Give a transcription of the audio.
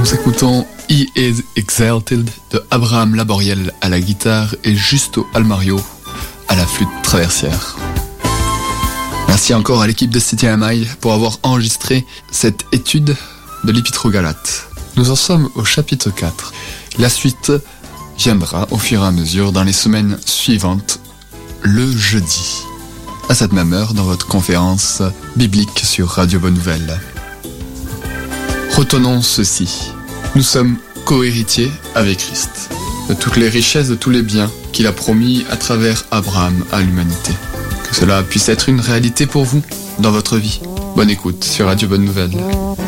Nous écoutons He is Exalted de Abraham Laboriel à la guitare et Justo Almario à la flûte traversière. Merci encore à l'équipe de CTMI pour avoir enregistré cette étude de l'Épître aux Galates. Nous en sommes au chapitre 4. La suite viendra au fur et à mesure dans les semaines suivantes, le jeudi, à cette même heure dans votre conférence biblique sur Radio Bonne Nouvelle. Retenons ceci, nous sommes co-héritiers avec Christ, de toutes les richesses, de tous les biens qu'il a promis à travers Abraham à l'humanité. Que cela puisse être une réalité pour vous dans votre vie. Bonne écoute sur Radio Bonne Nouvelle.